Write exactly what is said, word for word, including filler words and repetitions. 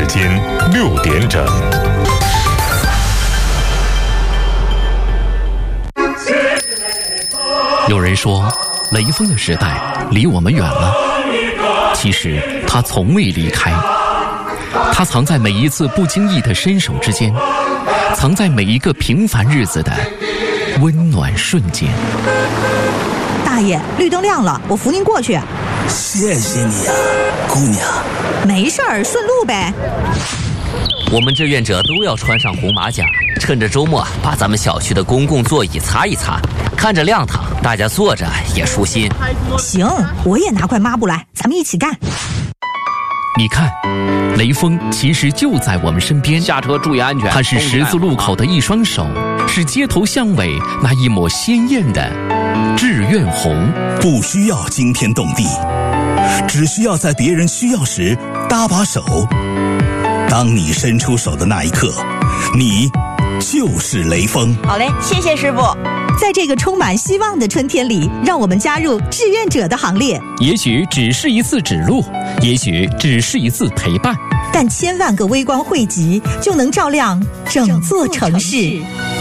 时间六点整。 有人说，雷锋的时代离我们远了，其实他从未离开。他藏在每一次不经意的伸手之间，藏在每一个平凡日子的温暖瞬间。 大爷，绿灯亮了，我扶您过去。 谢谢你啊，姑娘。 没事儿，顺路呗。 我们志愿者都要穿上红马甲，趁着周末把咱们小区的公共座椅擦一擦，看着亮堂，大家坐着也舒心。 行，我也拿块抹布来，咱们一起干。 你看，雷锋其实就在我们身边。 下车注意安全。 他是十字路口的一双手，是街头巷尾那一抹鲜艳的志愿红。 不需要惊天动地，只需要在别人需要时搭把手。当你伸出手的那一刻，你就是雷锋。 好嘞，谢谢师傅。 在这个充满希望的春天里，让我们加入志愿者的行列。 也许只是一次指路，也许只是一次陪伴， 但千万个微光汇集，就能照亮整座城市。